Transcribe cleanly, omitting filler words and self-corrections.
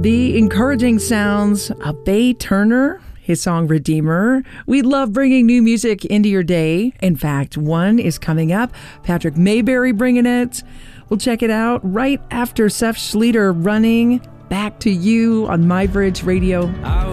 The encouraging sounds of Bay Turner, his song Redeemer. We love bringing new music into your day. In fact, one is coming up. Patrick Mayberry bringing it. We'll check it out right after Seth Schleter running Back to You on MyBridge Radio.